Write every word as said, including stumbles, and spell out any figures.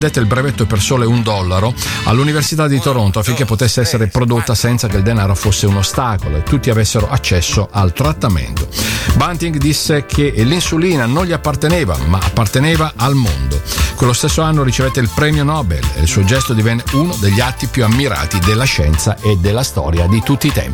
il brevetto per sole un dollaro all'Università di Toronto affinché potesse essere prodotta senza che il denaro fosse un ostacolo e tutti avessero accesso al trattamento. Banting disse che l'insulina non gli apparteneva, ma apparteneva al mondo. Quello stesso anno ricevette il premio Nobel e il suo gesto divenne uno degli atti più ammirati della scienza e della storia di tutti i tempi.